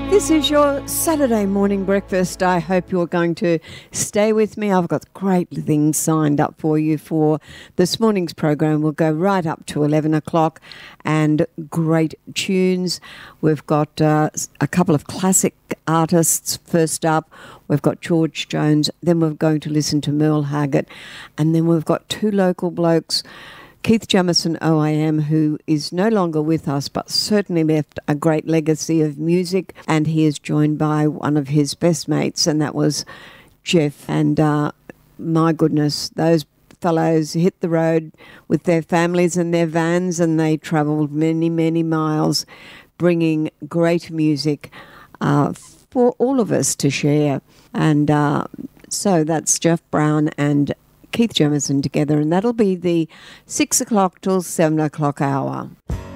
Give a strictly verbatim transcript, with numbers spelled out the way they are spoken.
This is your Saturday morning breakfast. I hope you're going to stay with me. I've got great things signed up for you for this morning's program. We'll go right up to eleven o'clock and great tunes. We've got uh, a couple of classic artists first up. We've got George Jones. Then we're going to listen to Merle Haggard. And then we've got two local blokes, Keith Jamison O I M, who is no longer with us, but certainly left a great legacy of music. And he is joined by one of his best mates, and that was Jeff. And uh, my goodness, those fellows hit the road with their families and their vans, and they travelled many, many miles, bringing great music uh, for all of us to share. And uh, so that's Jeff Brown and Keith Jamison together, and that'll be the six o'clock till seven o'clock hour.